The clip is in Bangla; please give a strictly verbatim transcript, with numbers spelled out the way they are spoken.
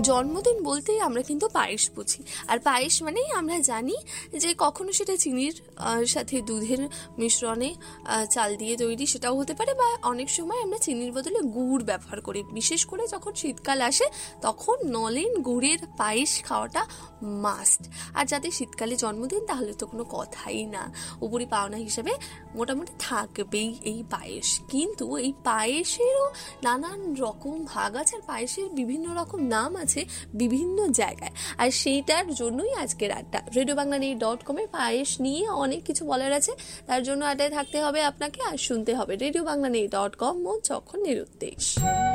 জন্মদিন বলতেই আমরা কিন্তু পায়েস বুঝি, আর পায়েস মানেই আমরা জানি যে কখনো সেটা চিনির সাথে দুধের মিশ্রণে চাল দিয়ে তৈরি, সেটাও হতে পারে, বা অনেক সময় আমরা চিনির বদলে গুড় ব্যবহার করি। বিশেষ করে যখন শীতকাল আসে তখন নলেন গুড়ের পায়েস খাওয়াটা মাস্ট। আর যাদের শীতকালে জন্মদিন তাহলে তো কোনো কথাই না, উপরি পাওনা হিসেবে মোটামুটি থাকবেই এই পায়েস। কিন্তু এই পায়েসেরও নানান রকম ভাগ আছে, আর পায়েসের বিভিন্ন রকম নাম আছে বিভিন্ন জায়গায়, আর সেইটার জন্যই আজকের আড্ডা। রেডিও বাংলা নিউজ ডট কমে পায়েস নিয়ে অনেক কিছু বলার আছে, তার জন্য আড্ডায় থাকতে হবে আপনাকে আর শুনতে হবে radio Bangla news dot com, মন যখন নিরুদ্দেশ।